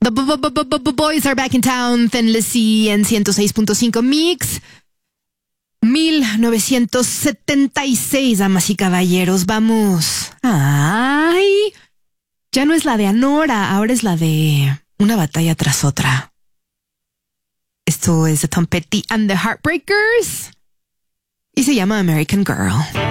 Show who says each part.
Speaker 1: Boys Are Back in Town, Thin Lizzy en 106.5 Mix. 1976, damas y caballeros. Vamos. Ay, ya no es la de Anora, ahora es la de Una batalla tras otra. Esto es de Tom Petty and the Heartbreakers y se llama American Girl.